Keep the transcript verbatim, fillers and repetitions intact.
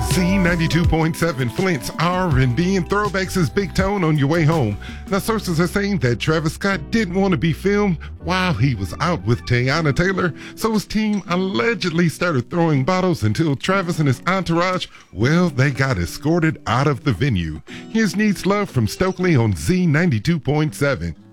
Z ninety-two point seven Flint's R and B and throwbacks is Big Tone on your way home. Now, sources are saying that Travis Scott didn't want to be filmed while he was out with Teyana Taylor, so his team allegedly started throwing bottles until Travis and his entourage, well, they got escorted out of the venue. Here's Needs Love from Stokely on Z ninety-two point seven.